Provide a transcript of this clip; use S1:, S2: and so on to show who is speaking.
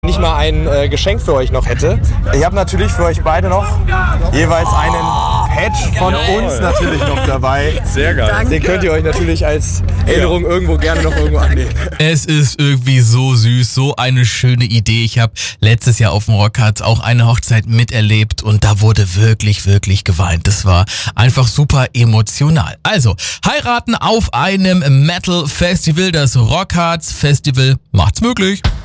S1: nicht mal ein Geschenk für euch noch hätte. Ich habe natürlich für euch beide noch jeweils einen Patch von uns natürlich noch dabei.
S2: Sehr geil.
S1: Danke. Den könnt ihr euch natürlich als Erinnerung irgendwo gerne noch irgendwo annehmen.
S3: Es ist irgendwie so süß, so eine schöne Idee. Ich habe letztes Jahr auf dem Rockharz auch eine Hochzeit miterlebt und da wurde wirklich, wirklich geweint. Das war einfach super emotional. Also, heiraten auf einem Metal-Festival, das Rockharz Festival macht's möglich.